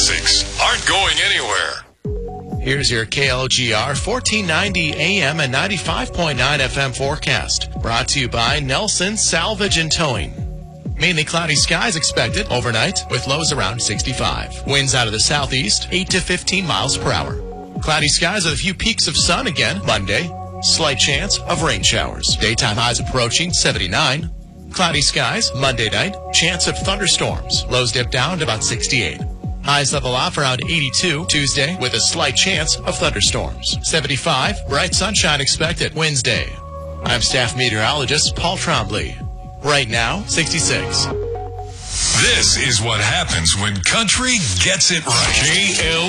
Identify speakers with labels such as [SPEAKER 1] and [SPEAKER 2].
[SPEAKER 1] classics aren't going anywhere.
[SPEAKER 2] Here's your KLGR 1490 AM and 95.9 FM forecast. Brought to you by Nelson Salvage and Towing. Mainly cloudy skies expected overnight with lows around 65. Winds out of the southeast, 8 to 15 miles per hour. Cloudy skies with a few peaks of sun again Monday. Slight chance of rain showers. Daytime highs approaching 79. Cloudy skies Monday night. Chance of thunderstorms. Lows dip down to about 68. Highs level off around 82 Tuesday with a slight chance of thunderstorms. 75. Bright sunshine expected Wednesday. I'm staff meteorologist Paul Trombley. Right now, 66.
[SPEAKER 1] This is what happens when country gets it right.